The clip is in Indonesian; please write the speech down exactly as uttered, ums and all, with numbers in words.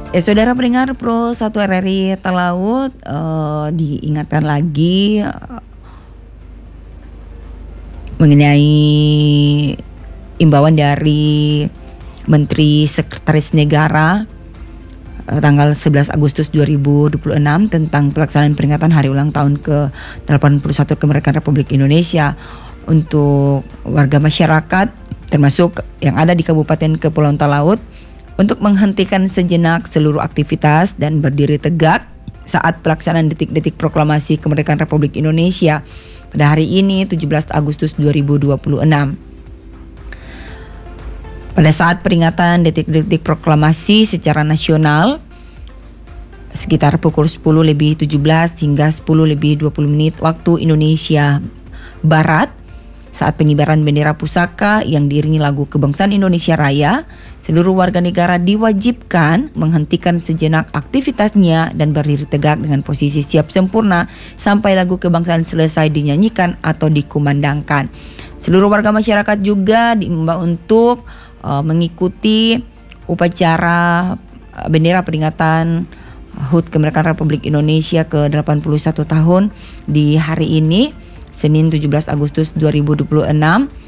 Ya, Saudara pendengar Pro satu R R I Talaut, uh, diingatkan lagi uh, mengenai imbauan dari Menteri Sekretaris Negara uh, tanggal sebelas Agustus dua ribu dua puluh enam tentang pelaksanaan peringatan hari ulang tahun ke delapan puluh satu kemerdekaan Republik Indonesia untuk warga masyarakat termasuk yang ada di Kabupaten Kepulauan Talaut untuk menghentikan sejenak seluruh aktivitas dan berdiri tegak saat pelaksanaan detik-detik proklamasi kemerdekaan Republik Indonesia pada hari ini tujuh belas Agustus dua ribu dua puluh enam. Pada saat peringatan detik-detik proklamasi secara nasional sekitar pukul sepuluh lebih tujuh belas hingga sepuluh lebih dua puluh menit waktu Indonesia Barat, saat pengibaran bendera pusaka yang diiringi lagu Kebangsaan Indonesia Raya, seluruh warga negara diwajibkan menghentikan sejenak aktivitasnya dan berdiri tegak dengan posisi siap sempurna sampai lagu kebangsaan selesai dinyanyikan atau dikumandangkan. Seluruh warga masyarakat juga diimbau untuk uh, mengikuti upacara uh, bendera peringatan H U T Kemerdekaan Republik Indonesia ke delapan puluh satu tahun di hari ini, Senin tujuh belas Agustus dua ribu dua puluh enam,